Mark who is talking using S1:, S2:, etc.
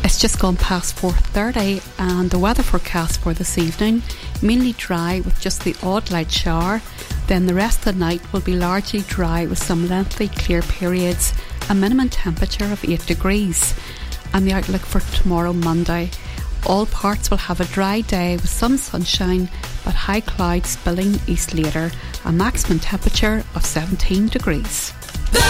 S1: It's just gone past 4:30 and the weather forecast for this evening, mainly dry with just the odd light shower. Then the rest of the night will be largely dry with some lengthy clear periods, a minimum temperature of 8 degrees. And the outlook for tomorrow Monday, all parts will have a dry day with some sunshine but high clouds spilling east later, a maximum temperature of 17 degrees.